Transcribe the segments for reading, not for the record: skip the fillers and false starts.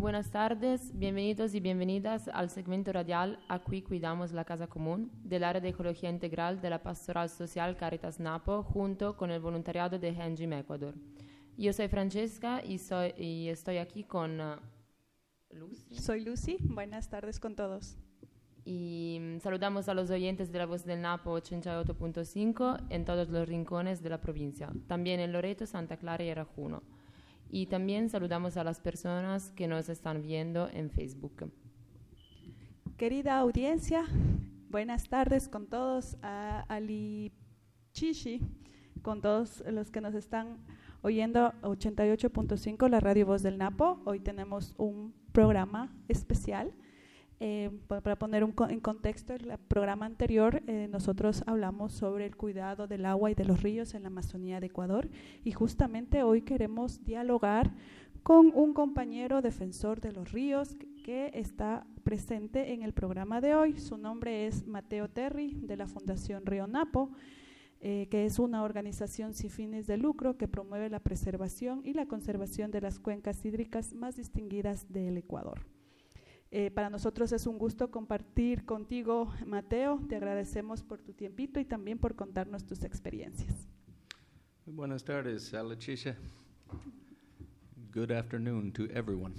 buenas tardes, bienvenidos y bienvenidas al segmento radial Aquí Cuidamos la Casa Común del área de Ecología Integral de la Pastoral Social Caritas Napo junto con el voluntariado de Hengim Ecuador. Yo soy Francesca y estoy aquí con Lucy. Soy Lucy, buenas tardes con todos. Y saludamos a los oyentes de La Voz del Napo 88.5 en todos los rincones de la provincia, también en Loreto, Santa Clara y Arajuno. Y también saludamos a las personas que nos están viendo en Facebook. Querida audiencia, buenas tardes con todos, a Ali Chishi, con todos los que nos están oyendo 88.5, la Radio Voz del Napo. Hoy tenemos un programa especial. Para poner en contexto, el programa anterior nosotros hablamos sobre el cuidado del agua y de los ríos en la Amazonía de Ecuador, y justamente hoy queremos dialogar con un compañero defensor de los ríos que está presente en el programa de hoy. Su nombre es Mateo Terry, de la Fundación Río Napo, que es una organización sin fines de lucro que promueve la preservación y la conservación de las cuencas hídricas más distinguidas del Ecuador. Para nosotros es un gusto compartir contigo, Mateo. Te agradecemos por tu tiempito y también por contarnos tus experiencias. Buenas tardes, Alachisha. Good afternoon to everyone.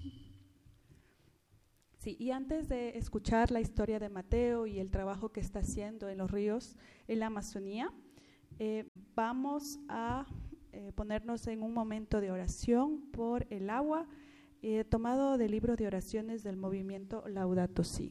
Sí, y antes de escuchar la historia de Mateo y el trabajo que está haciendo en los ríos en la Amazonía, vamos a ponernos en un momento de oración por el agua, tomado del libro de oraciones del movimiento Laudato Si.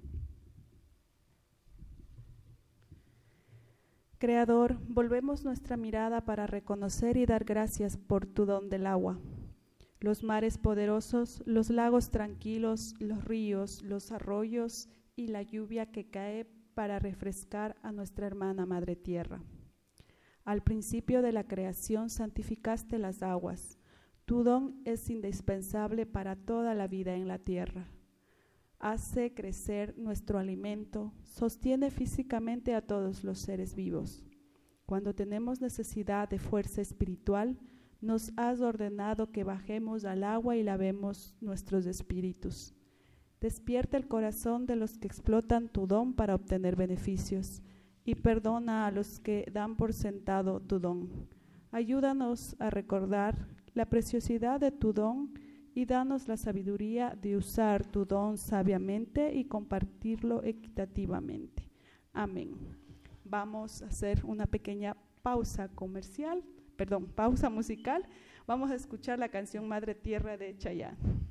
Creador, volvemos nuestra mirada para reconocer y dar gracias por tu don del agua. Los mares poderosos, los lagos tranquilos, los ríos, los arroyos y la lluvia que cae para refrescar a nuestra hermana Madre Tierra. Al principio de la creación santificaste las aguas. Tu don es indispensable para toda la vida en la tierra. Hace crecer nuestro alimento, sostiene físicamente a todos los seres vivos. Cuando tenemos necesidad de fuerza espiritual, nos has ordenado que bajemos al agua y lavemos nuestros espíritus. Despierta el corazón de los que explotan tu don para obtener beneficios y perdona a los que dan por sentado tu don. Ayúdanos a recordar la preciosidad de tu don y danos la sabiduría de usar tu don sabiamente y compartirlo equitativamente. Amén. Vamos a hacer una pequeña pausa musical. Vamos a escuchar la canción Madre Tierra de Chayanne.